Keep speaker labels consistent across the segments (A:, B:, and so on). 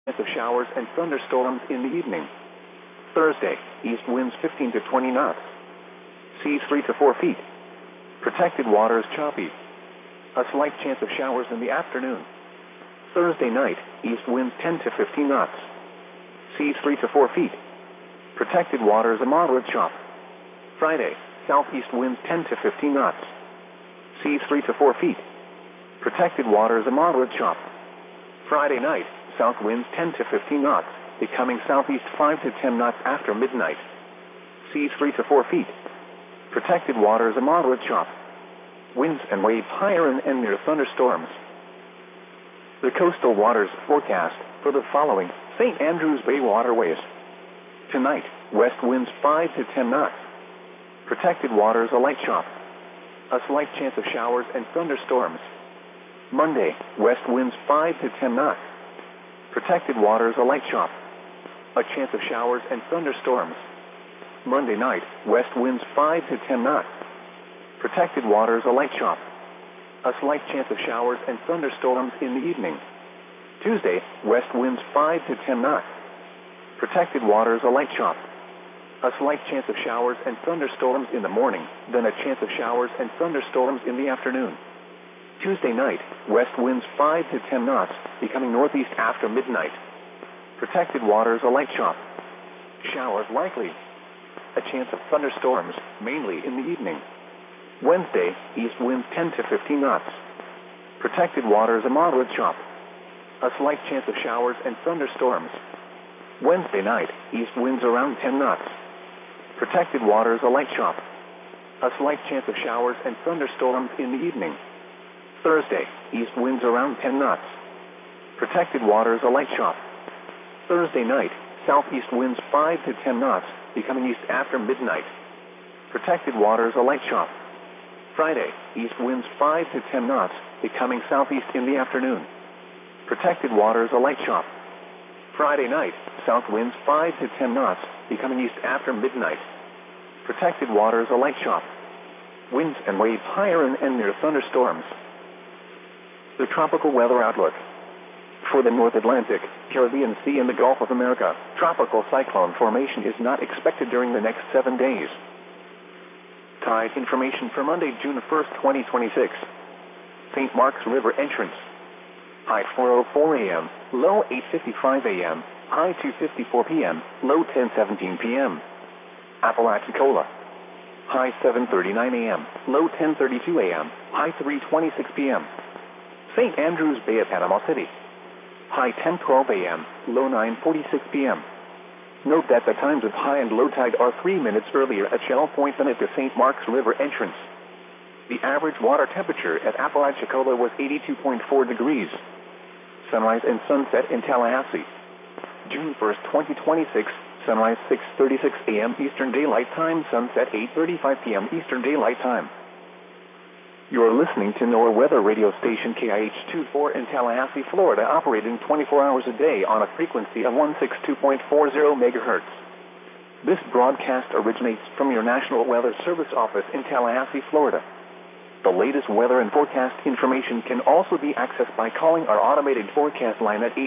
A: Chance of showers and thunderstorms in the evening. Thursday, east winds 15 to 20 knots. Seas 3 to 4 feet. Protected waters choppy. A slight chance of showers in the afternoon. Thursday night, east winds 10 to 15 knots. Seas 3 to 4 feet. Protected waters a moderate chop. Friday, southeast winds 10 to 15 knots. Seas 3 to 4 feet. Protected waters a moderate chop. Friday night, south winds 10 to 15 knots, becoming southeast 5 to 10 knots after midnight. Seas 3 to 4 feet. Protected waters a moderate chop. Winds and waves higher and near thunderstorms. The coastal waters forecast for the following St. Andrews Bay waterways. Tonight, west winds 5 to 10 knots. Protected waters a light chop. A slight chance of showers and thunderstorms. Monday, west winds 5 to 10 knots. Protected waters a light chop. A chance of showers and thunderstorms. Monday night, west winds 5 to 10 knots. Protected waters a light chop. A slight chance of showers and thunderstorms in the evening. Tuesday, west winds 5 to 10 knots. Protected waters a light chop. A slight chance of showers and thunderstorms in the morning, then a chance of showers and thunderstorms in the afternoon. Tuesday night, west winds 5 to 10 knots, becoming northeast after midnight. Protected waters a light chop. Showers likely. A chance of thunderstorms, mainly in the evening. Wednesday, east winds 10 to 15 knots. Protected waters a moderate chop. A slight chance of showers and thunderstorms. Wednesday night, east winds around 10 knots. Protected waters a light chop. A slight chance of showers and thunderstorms in the evening. Thursday, east winds around 10 knots. Protected waters a light chop. Thursday night, southeast winds 5 to 10 knots, becoming east after midnight. Protected waters a light chop. Friday, east winds 5 to 10 knots, becoming southeast in the afternoon. Protected waters a light chop. Friday night, south winds 5 to 10 knots, becoming east after midnight. Protected waters a light chop. Winds and waves higher and near thunderstorms. The tropical weather outlook. For the North Atlantic, Caribbean Sea and the Gulf of America, tropical cyclone formation is not expected during the next 7 days. Tide information for Monday, June 1st, 2026. St. Mark's River entrance. High 4:04 a.m., low 8:55 a.m., high 2:54 p.m., low 10:17 p.m. Apalachicola. High 7:39 a.m., low 10:32 a.m., high 3:26 p.m. St. Andrews Bay at Panama City. High 10:12 a.m., low 9:46 p.m. Note that the times of high and low tide are 3 minutes earlier at Shell Point than at the St. Mark's River entrance. The average water temperature at Apalachicola was 82.4 degrees. Sunrise and sunset in Tallahassee. June 1st, 2026, sunrise 6:36 a.m. Eastern Daylight Time, sunset 8:35 p.m. Eastern Daylight Time. You're listening to NOAA Weather Radio Station KIH-24 in Tallahassee, Florida, operating 24 hours a day on a frequency of 162.40 megahertz. This broadcast originates from your National Weather Service office in Tallahassee, Florida. The latest weather and forecast information can also be accessed by calling our automated forecast line at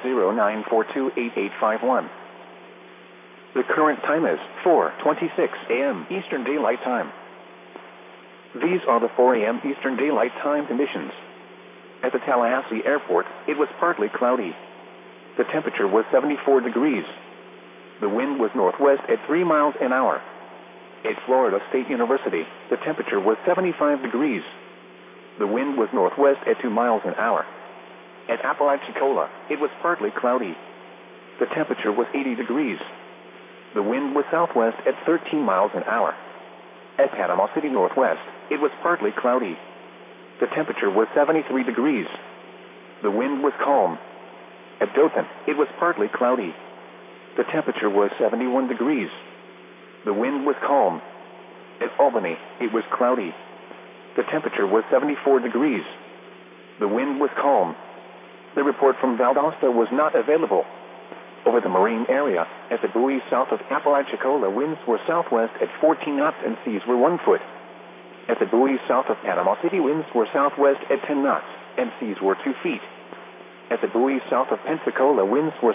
A: 850-942-8851. The current time is 4:26 a.m. Eastern Daylight Time. These are the 4 a.m. Eastern Daylight Time conditions. At the Tallahassee Airport, it was partly cloudy. The temperature was 74 degrees. The wind was northwest at 3 miles an hour. At Florida State University, the temperature was 75 degrees. The wind was northwest at 2 miles an hour. At Apalachicola, it was partly cloudy. The temperature was 80 degrees. The wind was southwest at 13 miles an hour. At Panama City Northwest, it was partly cloudy. The temperature was 73 degrees. The wind was calm. At Dothan, it was partly cloudy. The temperature was 71 degrees. The wind was calm. At Albany, it was cloudy. The temperature was 74 degrees. The wind was calm. The report from Valdosta was not available. Over the marine area, at the buoy south of Apalachicola, winds were southwest at 14 knots and seas were 1 foot. At the buoy south of Panama City, winds were southwest at 10 knots and seas were 2 feet. At the buoy south of Pensacola, winds were